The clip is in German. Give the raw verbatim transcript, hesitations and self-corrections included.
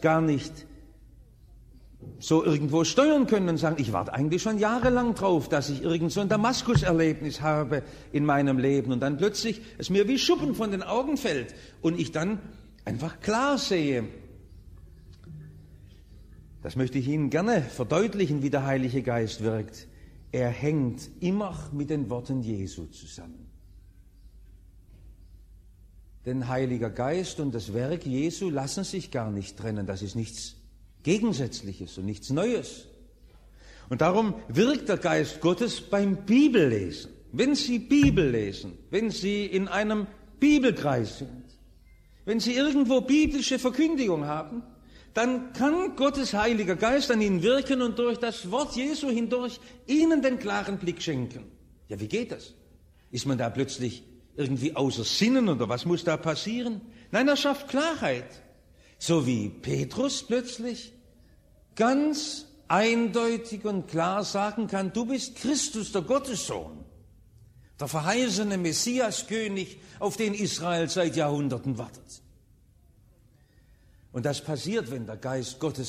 gar nicht so irgendwo steuern können und sagen, ich warte eigentlich schon jahrelang drauf, dass ich irgend so ein Damaskus-Erlebnis habe in meinem Leben und dann plötzlich es mir wie Schuppen von den Augen fällt und ich dann einfach klar sehe. Das möchte ich Ihnen gerne verdeutlichen, wie der Heilige Geist wirkt. Er hängt immer mit den Worten Jesu zusammen. Denn Heiliger Geist und das Werk Jesu lassen sich gar nicht trennen. Das ist nichts Gegensätzliches und nichts Neues. Und darum wirkt der Geist Gottes beim Bibellesen. Wenn Sie Bibel lesen, wenn Sie in einem Bibelkreis sind, wenn Sie irgendwo biblische Verkündigung haben, dann kann Gottes Heiliger Geist an Ihnen wirken und durch das Wort Jesu hindurch Ihnen den klaren Blick schenken. Ja, wie geht das? Ist man da plötzlich irgendwie außer Sinnen oder was muss da passieren? Nein, er schafft Klarheit. So wie Petrus plötzlich ganz eindeutig und klar sagen kann, du bist Christus, der Gottessohn, der verheißene Messiaskönig, auf den Israel seit Jahrhunderten wartet. Und das passiert, wenn der Geist Gottes